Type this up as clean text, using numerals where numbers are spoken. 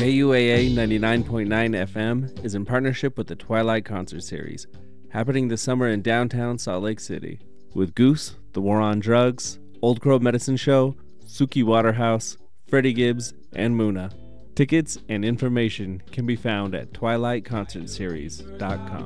KUAA 99.9 FM is in partnership with the Twilight Concert Series, happening this summer in downtown Salt Lake City, with Goose, The War on Drugs, Old Crow Medicine Show, Suki Waterhouse, Freddie Gibbs, and Muna. Tickets and information can be found at twilightconcertseries.com.